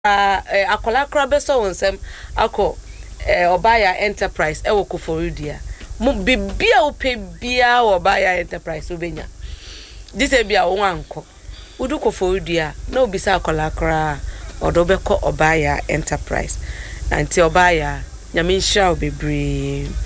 akola kra beso wonsem akọ Obaya Enterprise ewo Koforidua mo bibia ope bia Obaya Enterprise obenya dise bia wo anko udu Koforidua na obisa akola kra odo beko Obaya Enterprise anti Obaya nyame nhira obebre